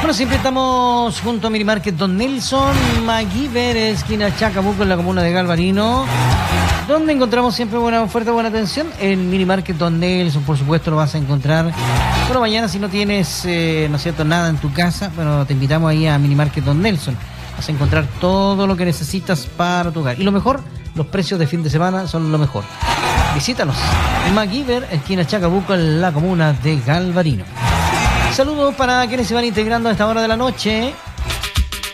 Bueno, siempre estamos junto a Minimarket Don Nelson, MacGyver, esquina Chacabuco, en la comuna de Galvarino, donde encontramos siempre buena oferta, buena atención. En Minimarket Don Nelson, por supuesto, lo vas a encontrar. Bueno, mañana si no tienes, ¿no es cierto?, nada en tu casa, bueno, te invitamos ahí a Minimarket Don Nelson. Vas a encontrar todo lo que necesitas para tu hogar. Y lo mejor, los precios de fin de semana son lo mejor. Visítanos. MacGyver, esquina Chacabuco, en la comuna de Galvarino. Saludos para quienes se van integrando a esta hora de la noche.